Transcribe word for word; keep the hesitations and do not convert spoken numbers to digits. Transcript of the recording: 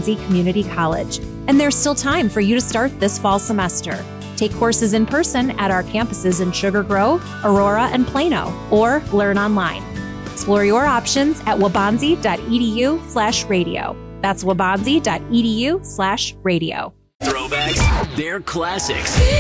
Waubonsie Community College. And there's still time for you to start this fall semester. Take courses in person at our campuses in Sugar Grove, Aurora, and Plano, or learn online. Explore your options at wabonsie.edu slash radio. That's wabonsie.edu slash radio. Throwbacks, they're classics.